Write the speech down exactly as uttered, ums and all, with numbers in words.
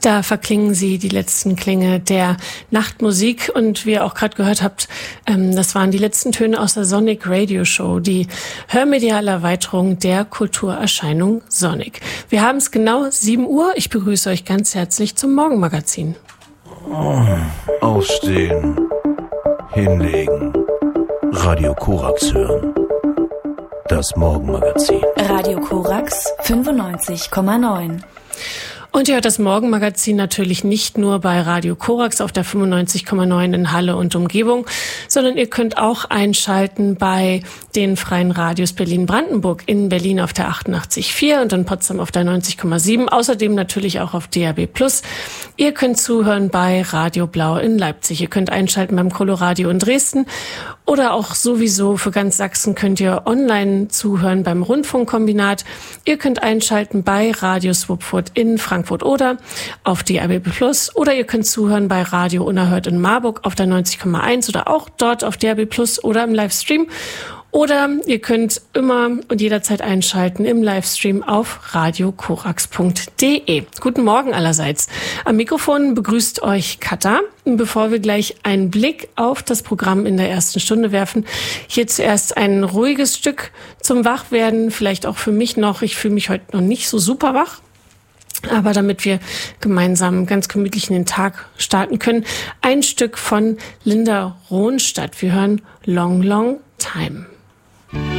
Da verklingen sie die letzten Klänge der Nachtmusik und wie ihr auch gerade gehört habt, ähm, das waren die letzten Töne aus der Sonic Radio Show, die hörmediale Erweiterung der Kulturerscheinung Sonic. Wir haben es genau sieben Uhr. Ich begrüße euch ganz herzlich zum Morgenmagazin. Oh, aufstehen, hinlegen, Radio Korax hören. Das Morgenmagazin. Radio Korax fünfundneunzig Komma neun. Und ihr hört das Morgenmagazin natürlich nicht nur bei Radio Korax auf der fünfundneunzig Komma neun in Halle und Umgebung, sondern ihr könnt auch einschalten bei den freien Radios Berlin-Brandenburg, in Berlin auf der achtundachtzig Komma vier und in Potsdam auf der neunzig Komma sieben, außerdem natürlich auch auf D A B plus. Ihr könnt zuhören bei Radio Blau in Leipzig, ihr könnt einschalten beim Coloradio in Dresden oder auch sowieso für ganz Sachsen könnt ihr online zuhören beim Rundfunkkombinat. Ihr könnt einschalten bei Radio Swupfurt in Frankfurt oder auf D A B plus oder ihr könnt zuhören bei Radio Unerhört in Marburg auf der neunzig Komma eins oder auch dort auf D A B plus oder im Livestream. Oder ihr könnt immer und jederzeit einschalten im Livestream auf radio korax punkt de. Guten Morgen allerseits. Am Mikrofon begrüßt euch Katha. Bevor wir gleich einen Blick auf das Programm in der ersten Stunde werfen, hier zuerst ein ruhiges Stück zum Wachwerden. Vielleicht auch für mich noch. Ich fühle mich heute noch nicht so super wach. Aber damit wir gemeinsam ganz gemütlich in den Tag starten können, ein Stück von Linda Ronstadt. Wir hören Long, Long Time.